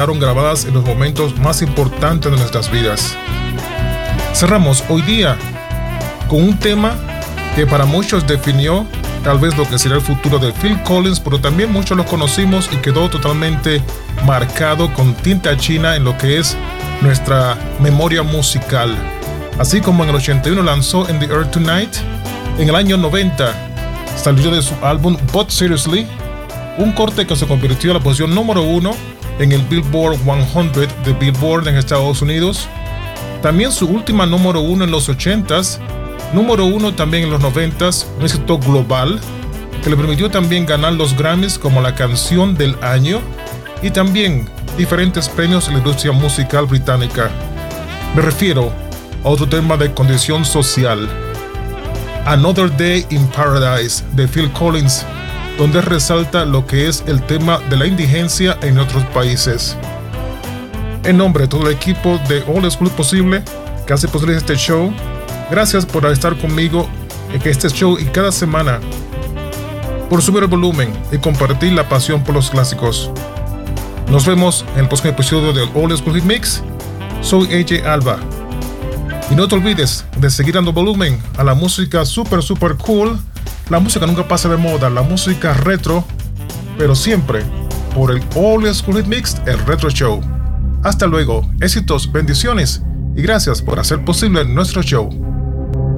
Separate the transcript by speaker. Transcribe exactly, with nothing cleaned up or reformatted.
Speaker 1: quedaron grabadas en los momentos más importantes de nuestras vidas. Cerramos hoy día con un tema que para muchos definió tal vez lo que será el futuro de Phil Collins, pero también muchos lo conocimos y quedó totalmente marcado con tinta china en lo que es nuestra memoria musical. Así como en el ochenta y uno lanzó In the Air Tonight, en el año noventa salió de su álbum But Seriously, un corte que se convirtió en la posición número uno en el Billboard cien de Billboard en Estados Unidos. También su última número uno en los ochentas, número uno también en los noventas, un éxito global que le permitió también ganar los Grammys como la canción del año y también diferentes premios en la industria musical británica. Me refiero a otro tema de condición social, Another Day in Paradise de Phil Collins, donde resalta lo que es el tema de la indigencia en otros países. En nombre de todo el equipo de All School Posible que hace posible este show, gracias por estar conmigo en este show y cada semana, por subir el volumen y compartir la pasión por los clásicos. Nos vemos en el próximo episodio del All School Hit Mix. Soy A J Alba. Y no te olvides de seguir dando volumen a la música super super cool. La música nunca pasa de moda, la música retro, pero siempre por el All School Hit Mix, el Retro Show. Hasta luego, éxitos, bendiciones y gracias por hacer posible nuestro show.